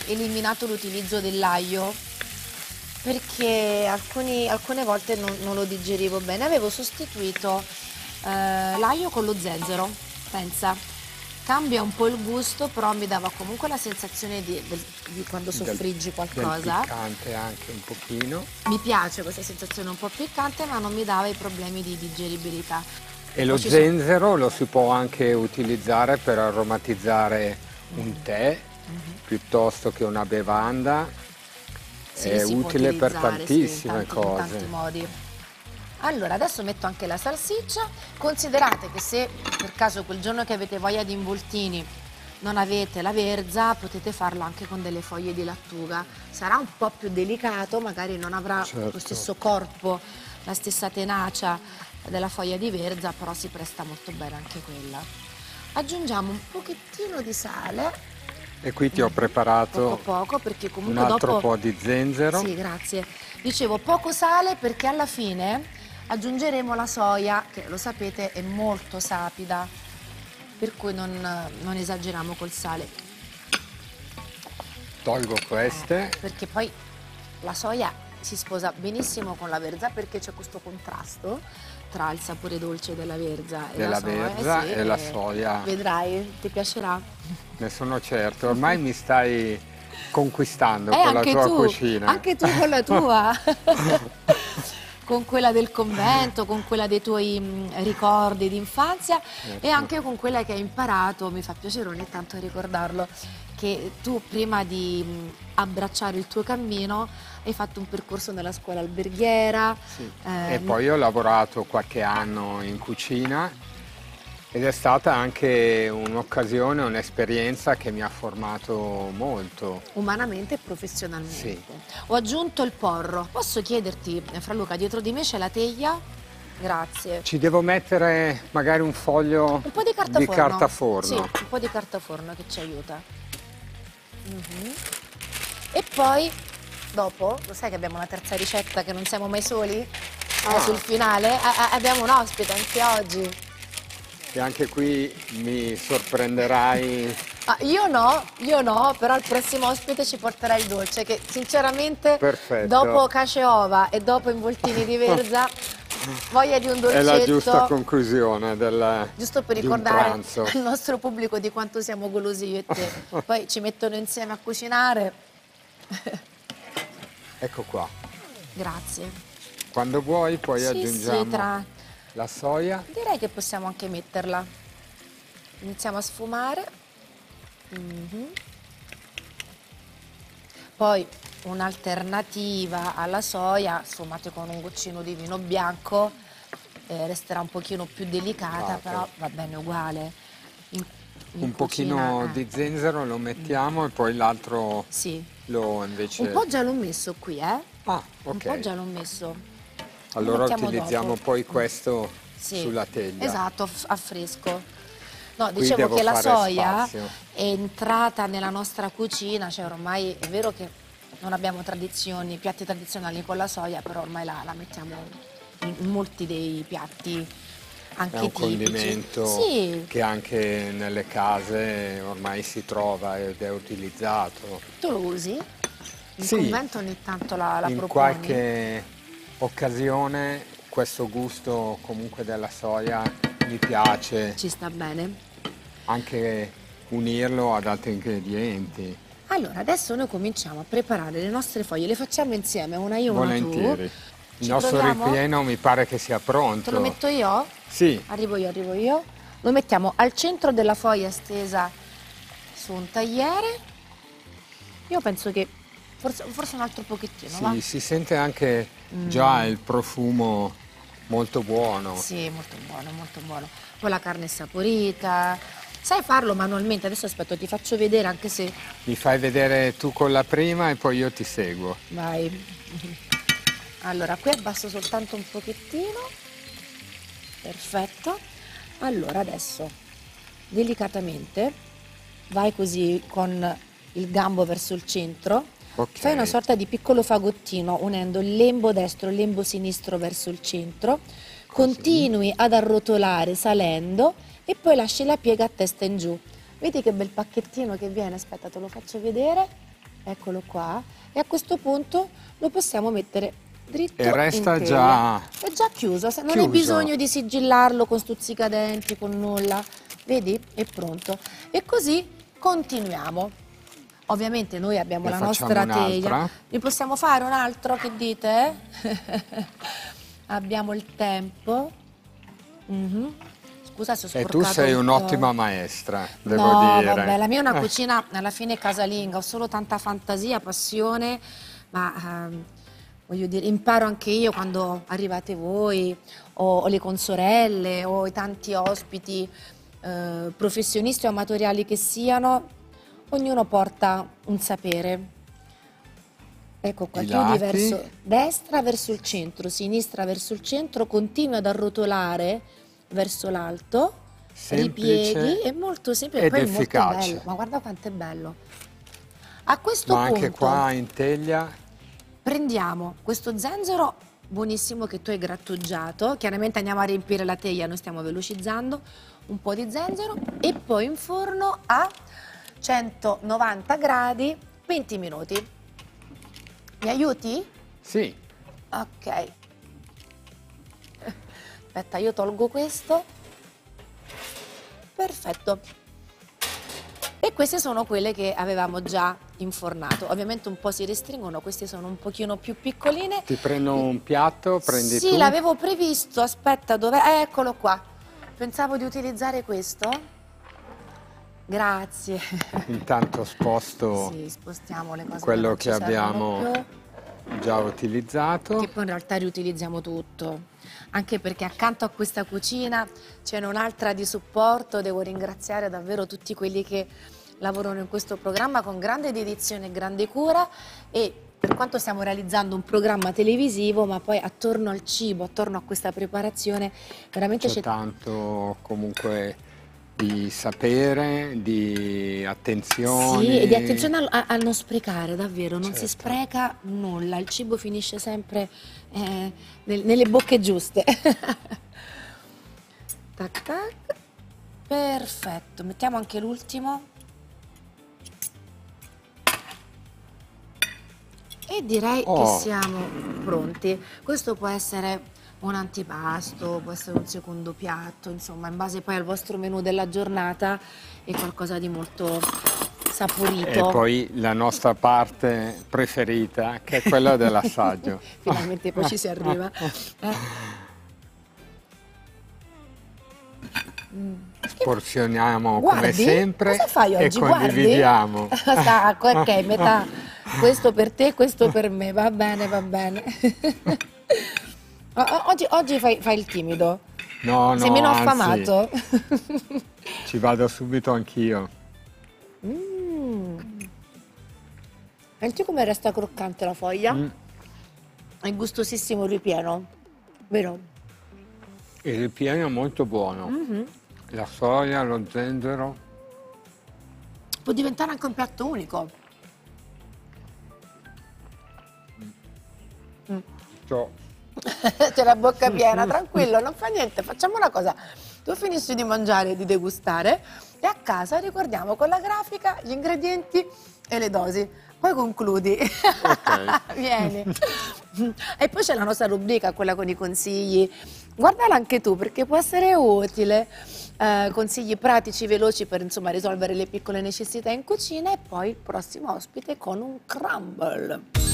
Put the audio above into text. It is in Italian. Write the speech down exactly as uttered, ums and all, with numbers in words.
eliminato l'utilizzo dell'aglio perché alcuni, alcune volte non, non lo digerivo bene. Avevo sostituito eh, l'aglio con lo zenzero, pensa. Cambia un po' il gusto, però mi dava comunque la sensazione di, del, di quando soffriggi qualcosa. Del piccante anche un pochino. Mi piace questa sensazione un po' piccante, ma non mi dava i problemi di digeribilità. E lo zenzero lo si può anche utilizzare per aromatizzare un tè, mm-hmm. piuttosto che una bevanda. Sì, è utile per tantissime sì, in tanti, cose. In tanti modi. Allora, adesso metto anche la salsiccia. Considerate che se per caso quel giorno che avete voglia di involtini non avete la verza, potete farlo anche con delle foglie di lattuga. Sarà un po' più delicato, magari non avrà certo. lo stesso corpo, la stessa tenacia della foglia di verza, però si presta molto bene anche quella. Aggiungiamo un pochettino di sale. E qui ti ho preparato poco, poco, perché comunque un altro dopo... po' di zenzero. Sì, grazie. Dicevo poco sale perché alla fine aggiungeremo la soia, che lo sapete è molto sapida, per cui non, non esageriamo col sale. Tolgo queste. Eh, perché poi la soia si sposa benissimo con la verza perché c'è questo contrasto tra il sapore dolce della verza e della la soia. verza sì, e la soia. Vedrai, ti piacerà. Ne sono certo, ormai mi stai conquistando eh, con la tua tu, cucina. Anche tu con la tua. Con quella del convento, con quella dei tuoi mh, ricordi di infanzia ecco. E anche con quella che hai imparato, mi fa piacere ogni tanto ricordarlo, che tu prima di mh, abbracciare il tuo cammino hai fatto un percorso nella scuola alberghiera. Sì. Eh, e poi ho lavorato qualche anno in cucina ed è stata anche un'occasione, un'esperienza che mi ha formato molto. Umanamente e professionalmente. Sì. Ho aggiunto il porro. Posso chiederti, Fra Luca, dietro di me c'è la teglia? Grazie. Ci devo mettere magari un foglio un po' di carta di forno. Carta forno. Sì, un po' di carta forno che ci aiuta. Mm-hmm. E poi, dopo, lo sai che abbiamo una terza ricetta che non siamo mai soli? Ah. Eh, sul finale a- a- abbiamo un ospite anche oggi. E anche qui mi sorprenderai. Ah, io no, io no, però il prossimo ospite ci porterà il dolce che sinceramente Perfetto. Dopo cace ova e dopo involtini di verza voglia di un dolcetto. È la giusta conclusione del Giusto per ricordare al nostro pubblico di quanto siamo golosi io e te. Poi ci mettono insieme a cucinare. Ecco qua. Grazie. Quando vuoi poi sì, aggiungiamo sì, tra... la soia. Direi che possiamo anche metterla. Iniziamo a sfumare. Mm-hmm. Poi un'alternativa alla soia, sfumate con un goccino di vino bianco, eh, resterà un pochino più delicata, ah, però va bene uguale. In, in un cucina, pochino eh. di zenzero lo mettiamo mm. e poi l'altro sì. lo invece... Un po' già l'ho messo qui, eh? Ah, ok. Un po' già l'ho messo. Allora utilizziamo dopo. Poi questo sì, sulla teglia. Esatto, a fresco. No, Qui dicevo che la soia spazio. È entrata nella nostra cucina, cioè ormai è vero che non abbiamo tradizioni, piatti tradizionali con la soia, però ormai la, la mettiamo in molti dei piatti anche tipici. È un condimento sì. che anche nelle case ormai si trova ed è utilizzato. Tu lo usi? In sì, convento ogni tanto la, la in proponi? qualche occasione questo gusto comunque della soia mi piace. Ci sta bene. Anche unirlo ad altri ingredienti. Allora, adesso noi cominciamo a preparare le nostre foglie, le facciamo insieme, una io, una tu. Volentieri. Il nostro proviamo? ripieno mi pare che sia pronto. Te lo metto io? Sì. Arrivo io, arrivo io. Lo mettiamo al centro della foglia stesa su un tagliere. Io penso che forse, forse un altro pochettino, sì, va? si sente anche mm. già il profumo molto buono. Sì, molto buono, molto buono. Poi la carne è saporita. Sai farlo manualmente? Adesso aspetta, ti faccio vedere anche se... Mi fai vedere tu con la prima e poi io ti seguo. Vai. Allora, qui abbasso soltanto un pochettino. Perfetto. Allora, adesso, delicatamente, vai così con il gambo verso il centro. Okay. Fai una sorta di piccolo fagottino unendo il lembo destro e il lembo sinistro verso il centro. Così. Continui ad arrotolare salendo e poi lasci la piega a testa in giù. Vedi che bel pacchettino che viene? Aspetta, te lo faccio vedere. eccolo qua, e a questo punto lo possiamo mettere dritto E resta in teglia. già È già chiuso, se non chiuso. hai bisogno di sigillarlo con stuzzicadenti, con nulla, vedi? È pronto. E così continuiamo. Ovviamente noi abbiamo Ne la facciamo nostra teglia. un'altra? Ne possiamo fare un altro, che dite? Abbiamo il tempo. Mhm. Scusa se ho E sporcato tu sei un po'. un'ottima maestra, devo No, dire. vabbè, la mia è una Eh. cucina alla fine casalinga, ho solo tanta fantasia, passione, ma ehm, voglio dire, imparo anche io quando arrivate voi, o, o le consorelle, o i tanti ospiti, eh, professionisti o amatoriali che siano, ognuno porta un sapere. Ecco qua, I chiudi lati. verso destra, verso il centro, sinistra verso il centro, continua ad arrotolare verso l'alto, Semplice ripieghi, è molto semplice, ed poi è molto efficace. bello, ma guarda quanto è bello. A questo Ma anche punto qua in teglia, prendiamo questo zenzero buonissimo che tu hai grattugiato, chiaramente andiamo a riempire la teglia, noi stiamo velocizzando, un po' di zenzero e poi in forno a centonovanta gradi venti minuti. Mi aiuti? sì, Ok. Aspetta, io tolgo questo. Perfetto. E queste sono quelle che avevamo già infornato. Ovviamente un po' si restringono, queste sono un pochino più piccoline. ti prendo un piatto, prendi Sì, tu. l'avevo previsto, aspetta, dove? Eh, eccolo qua. Pensavo di utilizzare questo. Grazie. Intanto sposto Sì, spostiamo le cose quello non che ci servono abbiamo più. già utilizzato. Che poi in realtà riutilizziamo tutto, anche perché accanto a questa cucina c'è un'altra di supporto. Devo ringraziare davvero tutti quelli che lavorano in questo programma con grande dedizione e grande cura, e per quanto stiamo realizzando un programma televisivo, ma poi attorno al cibo, attorno a questa preparazione, veramente C'è c'è tanto comunque di sapere, di attenzione. Sì, e di attenzione a, a- a non sprecare, davvero, non si Certo. spreca nulla, il cibo finisce sempre eh, nel- nelle bocche giuste. Tac tac, perfetto, mettiamo anche l'ultimo. E direi Oh. che siamo pronti. Questo può essere un antipasto, può essere un secondo piatto, insomma, in base poi al vostro menù della giornata, è qualcosa di molto saporito. E poi la nostra parte preferita, che è quella dell'assaggio. Finalmente poi ci si arriva. Eh. Porzioniamo Guardi, come sempre cosa fai e oggi? condividiamo. Guardi? Sta, ok, metà, questo per te, questo per me, va bene, va bene. O- o- Oggi, oggi fai, fai il timido, No, no, sei meno anzi, affamato. ci vado subito anch'io. Mm. Senti come resta croccante la foglia? Mm. È gustosissimo il ripieno, vero? Il ripieno è molto buono. Mhm. La soia, lo zenzero. Può diventare anche un piatto unico. Ciò. C'è la bocca piena, tranquillo, non fa niente. Facciamo una cosa: tu finisci di mangiare e di degustare, e a casa ricordiamo con la grafica gli ingredienti e le dosi. Poi concludi. Ok. Vieni. E poi c'è la nostra rubrica, quella con i consigli. Guardala anche tu, perché può essere utile. Eh, consigli pratici, veloci per, insomma, risolvere le piccole necessità in cucina, e poi il prossimo ospite con un crumble.